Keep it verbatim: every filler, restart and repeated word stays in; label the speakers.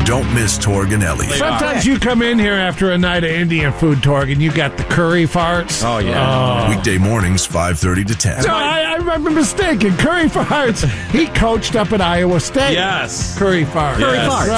Speaker 1: Don't miss Torg and Elliot.
Speaker 2: Sometimes you come in here after a night of Indian food, Torg, and you got the curry farts.
Speaker 3: Oh, yeah.
Speaker 2: Oh.
Speaker 1: Weekday mornings, five thirty to ten.
Speaker 2: No, I, I'm mistaken. Curry farts. He coached up at Iowa State.
Speaker 3: Yes.
Speaker 2: Curry farts.
Speaker 3: Curry
Speaker 4: farts.